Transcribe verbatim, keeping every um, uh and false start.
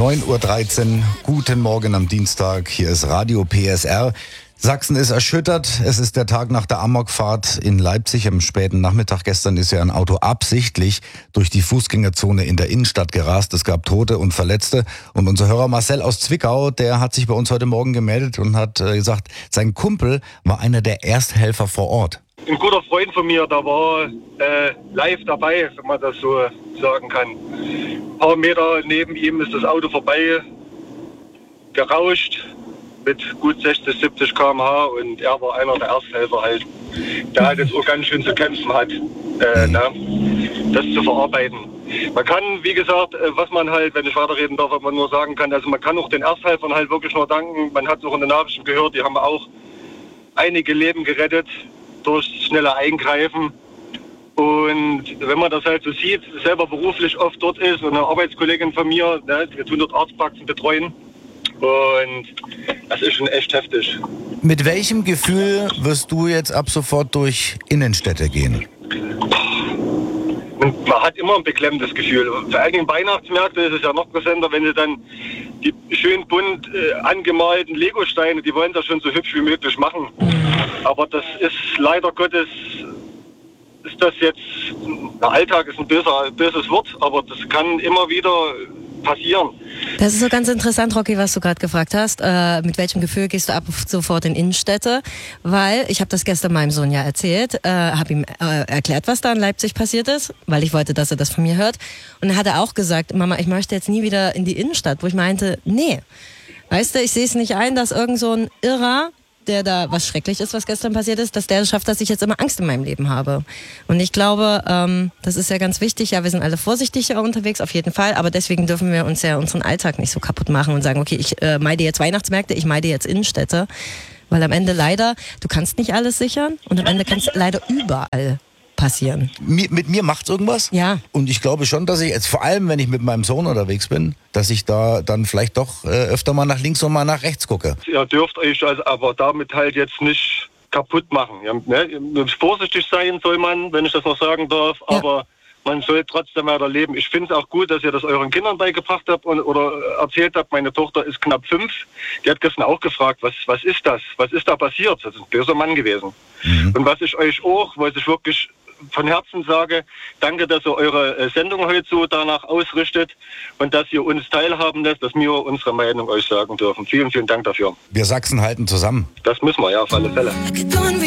neun Uhr dreizehn, guten Morgen am Dienstag, hier ist Radio P S R. Sachsen ist erschüttert, es ist der Tag nach der Amokfahrt in Leipzig am späten Nachmittag. Gestern ist ja ein Auto absichtlich durch die Fußgängerzone in der Innenstadt gerast. Es gab Tote und Verletzte. Und unser Hörer Marcel aus Zwickau, der hat sich bei uns heute Morgen gemeldet und hat gesagt, sein Kumpel war einer der Ersthelfer vor Ort. Ein guter Freund von mir, der war äh, live dabei, wenn man das so sagen kann. Ein paar Meter neben ihm ist das Auto vorbei gerauscht mit gut sechzig, siebzig Kilometer pro Stunde und er war einer der Ersthelfer halt, der halt jetzt auch ganz schön zu kämpfen hat, äh, ne, das zu verarbeiten. Man kann, wie gesagt, was man halt, wenn ich weiterreden darf, was man nur sagen kann, also man kann auch den Ersthelfern halt wirklich nur danken. Man hat es auch in den Nachrichten gehört, die haben auch einige Leben gerettet durch schnelle Eingreifen. Und wenn man das halt so sieht, selber beruflich oft dort ist und eine Arbeitskollegin von mir, ne, wir tun dort Arztpraxen betreuen. Und das ist schon echt heftig. Mit welchem Gefühl wirst du jetzt ab sofort durch Innenstädte gehen? Und man hat immer ein beklemmendes Gefühl. Vor allen Dingen Weihnachtsmärkte ist es ja noch präsenter, wenn sie dann die schön bunt äh, angemalten Legosteine, die wollen das schon so hübsch wie möglich machen. Aber das ist leider Gottes, ist das jetzt, der Alltag ist ein böser, böses Wort, aber das kann immer wieder passieren. Das ist so ganz interessant, Rocky, was du gerade gefragt hast. Äh, mit welchem Gefühl gehst du ab sofort in Innenstädte? Weil, ich habe das gestern meinem Sohn ja erzählt, äh, habe ihm äh, erklärt, was da in Leipzig passiert ist, weil ich wollte, dass er das von mir hört. Und er hat auch gesagt, Mama, ich möchte jetzt nie wieder in die Innenstadt, wo ich meinte, nee. Weißt du, ich sehe es nicht ein, dass irgend so ein Irrer, der da, was schrecklich ist, was gestern passiert ist, dass der es schafft, dass ich jetzt immer Angst in meinem Leben habe. Und ich glaube, ähm, das ist ja ganz wichtig. Ja, wir sind alle vorsichtiger unterwegs, auf jeden Fall. Aber deswegen dürfen wir uns ja unseren Alltag nicht so kaputt machen und sagen, okay, ich äh, meide jetzt Weihnachtsmärkte, ich meide jetzt Innenstädte. Weil am Ende leider, du kannst nicht alles sichern und am Ende kann es leider überall passieren. Mit, mit mir macht's irgendwas? Ja. Und ich glaube schon, dass ich jetzt, vor allem wenn ich mit meinem Sohn unterwegs bin, dass ich da dann vielleicht doch äh, öfter mal nach links und mal nach rechts gucke. Ihr dürft euch also aber damit halt jetzt nicht kaputt machen. Ja, ne? Vorsichtig sein soll man, wenn ich das noch sagen darf, ja. Aber man soll trotzdem weiter leben. Ich finde es auch gut, dass ihr das euren Kindern beigebracht habt und, oder erzählt habt. Meine Tochter ist knapp fünf. Die hat gestern auch gefragt, was, was ist das? Was ist da passiert? Das ist ein böser Mann gewesen. Mhm. Und was ich euch auch, was ich wirklich von Herzen sage, danke, dass ihr eure Sendung heute so danach ausrichtet und dass ihr uns teilhaben lässt, dass wir unsere Meinung euch sagen dürfen. Vielen, vielen Dank dafür. Wir Sachsen halten zusammen. Das müssen wir, ja, auf alle Fälle.